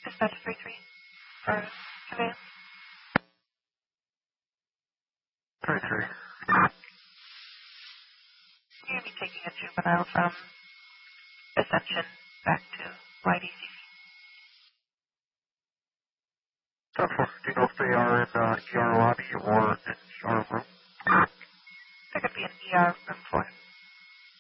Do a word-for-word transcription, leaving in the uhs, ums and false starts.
Dispatch three three for conveyance. three three. You're going to be taking a juvenile from Ascension back to Y D C C. ten four. Do you know if they are in uh, E R lobby or in E R room? There could be an E R room for him.